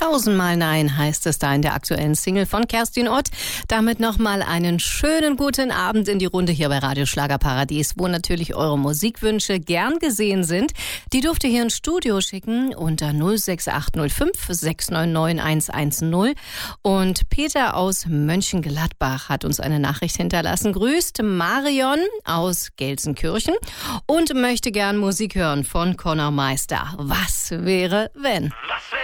Tausendmal Nein heißt es da in der aktuellen Single von Kerstin Ott. Damit nochmal einen schönen guten Abend in die Runde hier bei Radio Schlagerparadies, wo natürlich eure Musikwünsche gern gesehen sind. Die dürft ihr hier ins Studio schicken unter 06805 699 110. Und Peter aus Mönchengladbach hat uns eine Nachricht hinterlassen. Grüßt Marion aus Gelsenkirchen und möchte gern Musik hören von Conor Meister. Was wäre, wenn? Was wäre